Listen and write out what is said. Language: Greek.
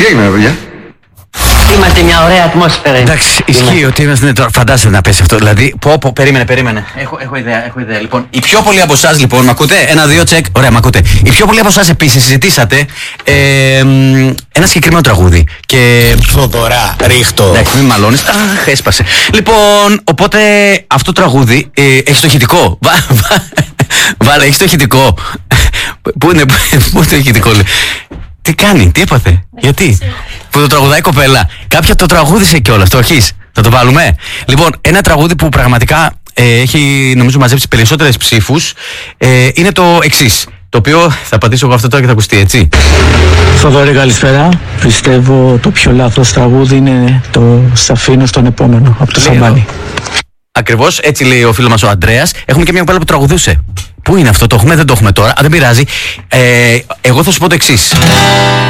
έγινε, παιδιά? Είμαστε μια ωραία ατμόσφαιρα. Εντάξει, ισχύει ότι είμαστε τώρα. Φαντάζεσαι να πέσει αυτό. Δηλαδή, περίμενε. Έχω ιδέα. Λοιπόν, οι πιο πολλοί από εσάς, λοιπόν, μ' ακούτε? 1-2 τσεκ. Ωραία, μ' ακούτε. Οι πιο πολλοί από εσάς επίσης συζητήσατε ένα συγκεκριμένο τραγούδι. Και. Θοδωρά, ρίχτω. Εντάξει, μην μαλώνεις. Αχ, έσπασε. Λοιπόν, οπότε αυτό το τραγούδι έχει το ηχητικό. Βάλε, έχει το ηχητικό. Πού είναι το ηχητικό, λέει. Τι κάνει, τι έπαθε, γιατί? Που το τραγουδάει η κοπέλα. Κάποια το τραγούδισε κιόλας, το έχεις? Θα το βάλουμε. Λοιπόν, ένα τραγούδι που πραγματικά έχει, νομίζω, μαζέψει περισσότερες ψήφους, είναι το εξής. Το οποίο θα πατήσω εγώ αυτό τώρα και θα ακουστεί, έτσι. Θοδωρή, καλησπέρα. Πιστεύω το πιο λάθος τραγούδι είναι το «Σ' αφήνω στον επόμενο» από το Σαμπάνι. Ακριβώς, έτσι λέει ο φίλος μας ο Αντρέας. Έχουμε και μια κοπέλα που τραγουδούσε. Πού είναι αυτό, το έχουμε, δεν το έχουμε τώρα. Αν δεν πειράζει. Εγώ θα σου πω το εξής.